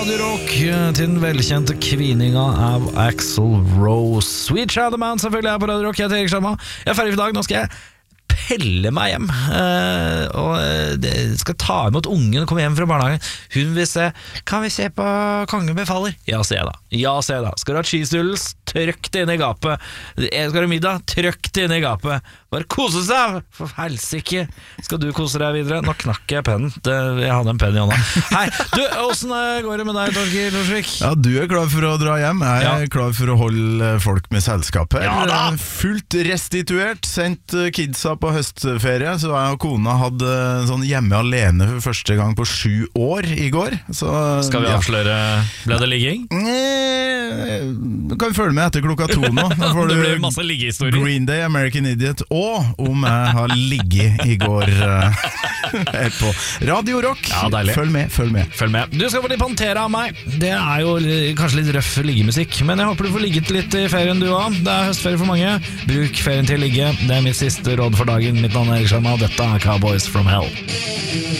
Radio Rock til den velkjente kvininga av Axl Rose. Sweet Child of Man selvfølgelig er på Radio Rock. Jeg heter Erik Sjarma. Jeg er ferdig for dag, nå skal jeg pelle meg hjem og skal ta imot ungen og komme hjem fra barnehagen. Hun vil se, kan vi se på Kongen befaler? Ja, sier jeg da. Skal du ha cheese doodles? Trykk det inn i gapet. Skal du ha middag? Trykk det inn i gapet. Bare kose seg, for helsike. Skal du kose deg videre? Nå knakk jeg pennen. Jeg hadde en penn i hånda. Hei, du, hvordan går det med deg, Torgeir Lorsvik? Ja, du er klar for å dra hjem. Jeg er klar for å holde folk med selskap her. Ja da! Fullt restituert, sendt kidsa på høstferie. Så jeg og kona hadde sånn hjemme alene for første gang på 7 år i går. Så, skal vi avsløre, ble det ligging? Du kan følge med etter klokka 2 nå. Det blir masse liggehistorier. Green Day, American Idiot, og om jeg har ligget i går her på Radio Rock. Ja, deilig. Følg med. Du skal få litt Pantera av meg. Det er jo kanskje litt røff liggemusikk, men jeg håper du får ligget litt i ferien du også. Det er høstferie for mange. Bruk ferien til å ligge. Det er mitt siste råd for dagen. Mitt navn er Erik Sjarma, og dette er Cowboys from Hell.